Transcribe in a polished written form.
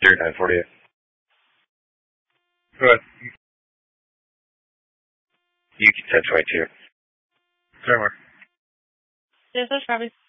948. Go ahead. You can 1022. Sorry, Mark. This is Robbie.